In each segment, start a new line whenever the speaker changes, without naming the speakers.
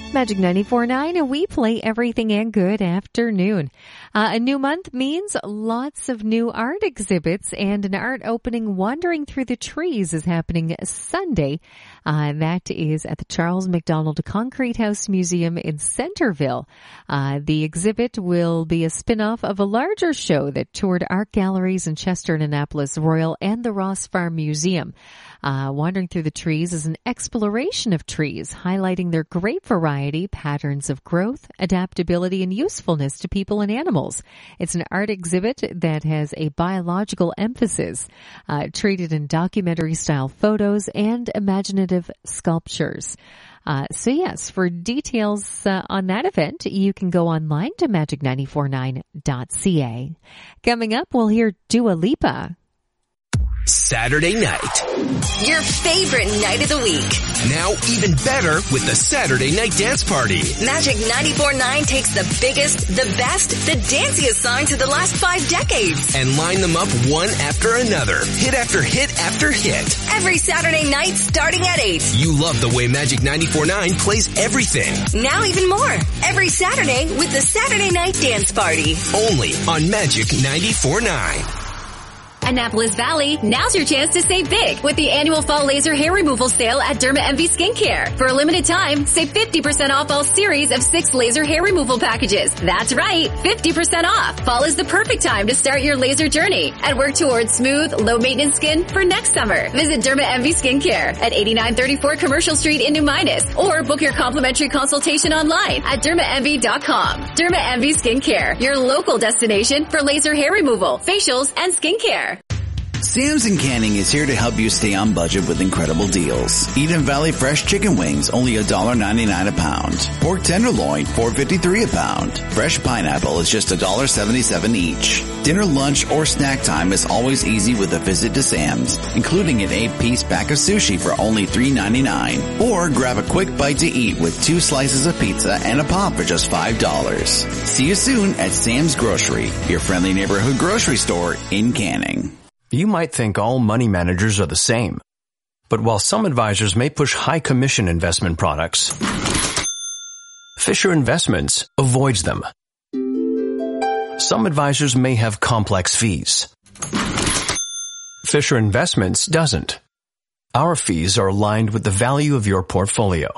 Magic 94.9, and we play everything, and good afternoon. A new month means lots of new art exhibits, and an art opening Wandering Through the Trees is happening Sunday. That is at the Charles McDonald Concrete House Museum in Centerville. The exhibit will be a spin-off of a larger show that toured art galleries in Chester and Annapolis Royal and the Ross Farm Museum. Wandering Through the Trees is an exploration of trees, highlighting their great variety, patterns of growth, adaptability, and usefulness to people and animals. It's an art exhibit that has a biological emphasis, treated in documentary-style photos and imaginative sculptures. So yes, for details on that event, you can go online to magic949.ca. Coming up, we'll hear Dua Lipa.
Saturday night.
Your favorite night of the week.
Now even better with the Saturday Night Dance Party.
Magic 94.9 takes the biggest, the best, the danciest songs of the last 5 decades.
And line them up one after another. Hit after hit after hit.
Every Saturday night starting at 8.
You love the way Magic 94.9 plays everything.
Now even more. Every Saturday with the Saturday Night Dance Party.
Only on Magic 94.9.
Annapolis Valley, now's your chance to save big with the annual fall laser hair removal sale at Derma Envy Skincare. For a limited time, save 50% off all series of 6 laser hair removal packages. That's right, 50% off. Fall is the perfect time to start your laser journey and work towards smooth, low-maintenance skin for next summer. Visit Derma Envy Skincare at 8934 Commercial Street in New Minas, or book your complimentary consultation online at dermaenvy.com. Derma Envy Skincare, your local destination for laser hair removal, facials, and skincare.
Sam's in Canning is here to help you stay on budget with incredible deals. Eden Valley Fresh Chicken Wings, only $1.99 a pound. Pork tenderloin, $4.53 a pound. Fresh pineapple is just $1.77 each. Dinner, lunch, or snack time is always easy with a visit to Sam's, including an 8-piece pack of sushi for only $3.99. Or grab a quick bite to eat with 2 slices of pizza and a pop for just $5. See you soon at Sam's Grocery, your friendly neighborhood grocery store in Canning.
You might think all money managers are the same. But while some advisors may push high commission investment products, Fisher Investments avoids them. Some advisors may have complex fees. Fisher Investments doesn't. Our fees are aligned with the value of your portfolio.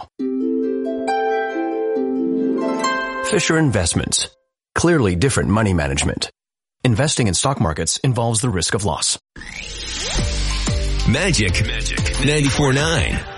Fisher Investments. Clearly different money management. Investing in stock markets involves the risk of loss.
Magic 94.9.